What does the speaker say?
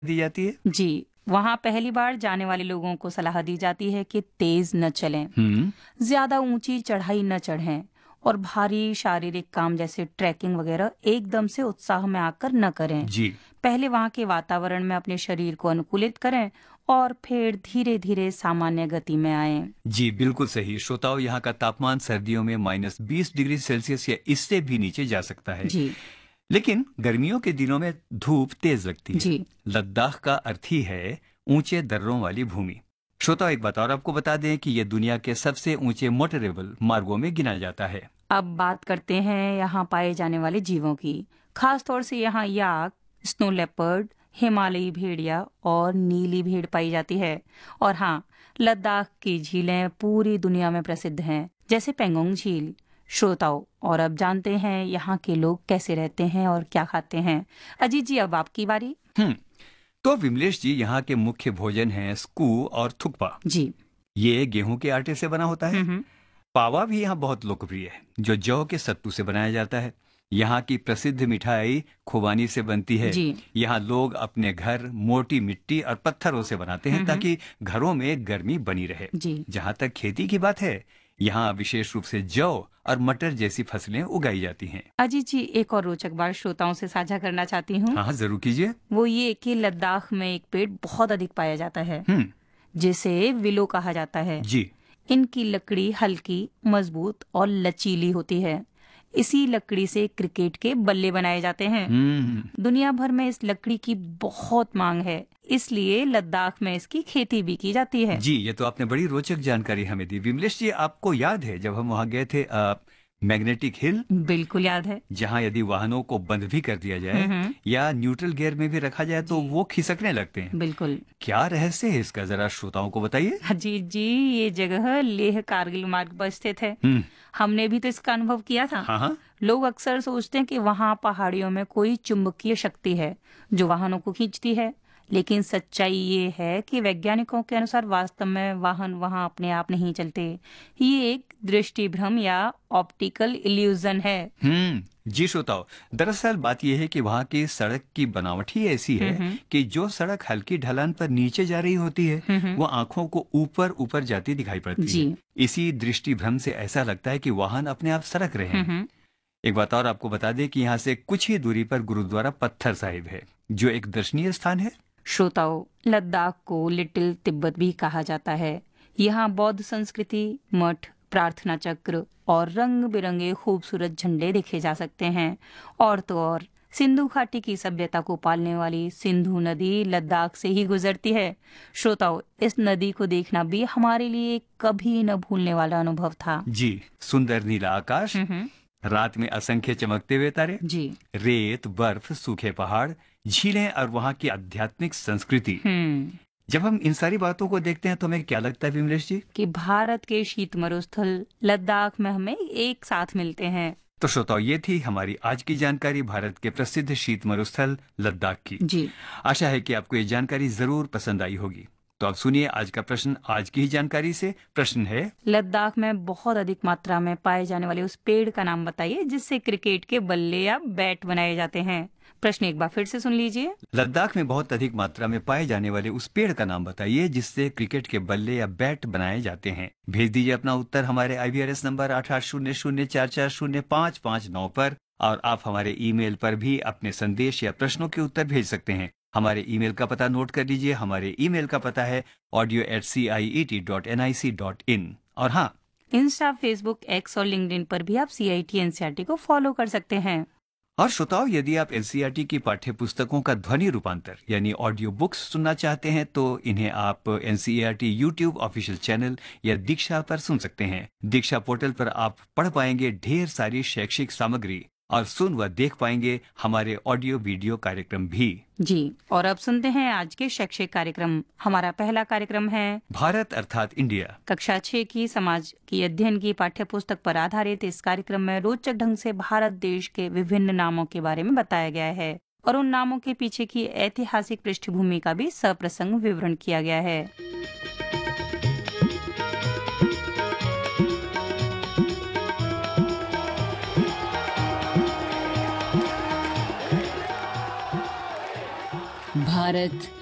दी जाती है? जी, वहाँ पहली बार जाने वाले लोगों को सलाह दी जाती है कि तेज न चलें, ज्यादा ऊंची चढ़ाई न चढ़ें और भारी शारीरिक काम जैसे ट्रैकिंग वगैरह एकदम से उत्साह में आकर न करें। जी। पहले वहाँ के वातावरण में अपने शरीर को अनुकूलित करें और फिर धीरे धीरे सामान्य गति में आएं। जी बिल्कुल सही। श्रोताओं, यहाँ का तापमान सर्दियों में -20 डिग्री सेल्सियस या इससे भी नीचे जा सकता है, जी लेकिन गर्मियों के दिनों में धूप तेज लगती है। जी लद्दाख का अर्थ ही है ऊंचे दर्रों वाली भूमि। श्रोताओं, एक बात और आपको बता दें कि यह दुनिया के सबसे ऊंचे मोटरेबल मार्गों में गिना जाता है। अब बात करते हैं यहाँ पाए जाने वाले जीवों की। खास तौर से यहाँ याक, स्नो लेपर्ड, हिमालयी भेड़िया और नीली भेड़ पाई जाती है। और हाँ, लद्दाख की झीलें पूरी दुनिया में प्रसिद्ध हैं, जैसे पेंगोंग झील। श्रोताओं, और अब जानते हैं यहाँ के लोग कैसे रहते हैं और क्या खाते हैं। अजीत जी, अब आपकी बारी। हम्म तो विमलेश जी, यहाँ के मुख्य भोजन हैं स्कू और थुक्पा। जी। ये गेहूं के आटे से बना होता है। हम्म। पावा भी यहाँ बहुत लोकप्रिय है, जो जौ के सत्तू से बनाया जाता है। यहाँ की प्रसिद्ध मिठाई खुबानी से बनती है। जी। यहाँ लोग अपने घर मोटी मिट्टी और पत्थरों से बनाते हैं ताकि घरों में गर्मी बनी रहे। जी। जहाँ तक खेती की बात है, यहाँ विशेष रूप से जौ और मटर जैसी फसलें उगाई जाती हैं। अजीत जी, एक और रोचक बात श्रोताओं से साझा करना चाहती हूँ। हाँ, जरूर कीजिए। वो ये कि लद्दाख में एक पेड़ बहुत अधिक पाया जाता है, हम्म जिसे विलो कहा जाता है। जी। इनकी लकड़ी हल्की, मजबूत और लचीली होती है। इसी लकड़ी से क्रिकेट के बल्ले बनाए जाते हैं। दुनिया भर में इस लकड़ी की बहुत मांग है, इसलिए लद्दाख में इसकी खेती भी की जाती है। जी, ये तो आपने बड़ी रोचक जानकारी हमें दी। विमलेश जी, आपको याद है जब हम वहाँ गए थे मैग्नेटिक हिल, बिल्कुल याद है। जहाँ यदि वाहनों को बंद भी कर दिया जाए या न्यूट्रल गियर में भी रखा जाए तो वो खिसकने लगते हैं। बिल्कुल। क्या रहस्य है इसका, जरा श्रोताओं को बताइए। अजीत जी, ये जगह लेह कारगिल मार्ग पर स्थित है। हमने भी तो इसका अनुभव किया था। हाँ। लोग अक्सर सोचते हैं कि वहाँ पहाड़ियों में कोई चुंबकीय शक्ति है जो वाहनों को खींचती है, लेकिन सच्चाई ये है कि वैज्ञानिकों के अनुसार वास्तव में वाहन वहाँ अपने आप नहीं चलते। ये एक दृष्टि भ्रम या ऑप्टिकल इल्यूजन है। जी श्रोताओ, दरअसल बात यह है कि वहाँ की सड़क की बनावट ही ऐसी है कि जो सड़क हल्की ढलान पर नीचे जा रही होती है वो आंखों को ऊपर ऊपर जाती दिखाई पड़ती है। इसी दृष्टि भ्रम से ऐसा लगता है कि वाहन अपने आप सरक रहे हैं। एक बात और आपको बता दें कि यहाँ से कुछ ही दूरी पर गुरुद्वारा पत्थर साहिब है, जो एक दर्शनीय स्थान है। श्रोताओं, लद्दाख को लिटिल तिब्बत भी कहा जाता है। यहाँ बौद्ध संस्कृति, मठ, प्रार्थना चक्र और रंग बिरंगे खूबसूरत झंडे देखे जा सकते हैं। और तो और सिंधु घाटी की सभ्यता को पालने वाली सिंधु नदी लद्दाख से ही गुजरती है। श्रोताओं, इस नदी को देखना भी हमारे लिए कभी न भूलने वाला अनुभव था। जी, सुंदर नीला आकाश, रात में असंख्य चमकते हुए तारे, जी, रेत, बर्फ, सूखे पहाड़, झीलें और वहाँ की आध्यात्मिक संस्कृति। जब हम इन सारी बातों को देखते हैं तो हमें क्या लगता है विमलेश जी? कि भारत के शीत मरुस्थल लद्दाख में हमें एक साथ मिलते हैं। तो श्रोताओ, ये थी हमारी आज की जानकारी भारत के प्रसिद्ध शीत मरुस्थल लद्दाख की। जी। आशा है कि आपको ये जानकारी जरूर पसंद आई होगी। तो अब सुनिए आज का प्रश्न आज की ही जानकारी से। प्रश्न है, लद्दाख में बहुत अधिक मात्रा में पाए जाने वाले उस पेड़ का नाम बताइए जिससे क्रिकेट के बल्ले या बैट बनाए जाते हैं। प्रश्न एक बार फिर से सुन लीजिए। लद्दाख में बहुत अधिक मात्रा में पाए जाने वाले उस पेड़ का नाम बताइए जिससे क्रिकेट के बल्ले या बैट बनाए जाते हैं। भेज दीजिए अपना उत्तर हमारे IVRS नंबर 8800440559 पर, और आप हमारे ईमेल पर भी अपने संदेश या प्रश्नों के उत्तर भेज सकते हैं। हमारे ईमेल का पता नोट कर लीजिए। हमारे ईमेल का पता है audio@ciet.nic.in। और हाँ, इंस्टा, फेसबुक, एक्स और लिंक्डइन पर भी आप CIT NCERT को फॉलो कर सकते हैं। और श्रोताओ, यदि आप NCERT की पाठ्य पुस्तकों का ध्वनि रूपांतर यानी ऑडियो बुक्स सुनना चाहते हैं तो इन्हें आप NCERT YouTube ऑफिशियल चैनल या दीक्षा पर सुन सकते हैं। दीक्षा पोर्टल पर आप पढ़ पाएंगे ढेर सारी शैक्षिक सामग्री और सुन व देख पाएंगे हमारे ऑडियो वीडियो कार्यक्रम भी। जी, और अब सुनते हैं आज के शैक्षिक कार्यक्रम। हमारा पहला कार्यक्रम है भारत अर्थात इंडिया। कक्षा 6 की समाज की अध्ययन की पाठ्य पुस्तक पर आधारित इस कार्यक्रम में रोचक ढंग से भारत देश के विभिन्न नामों के बारे में बताया गया है और उन नामों के पीछे की ऐतिहासिक पृष्ठभूमि का भी सप्रसंग विवरण किया गया है। भारत भारत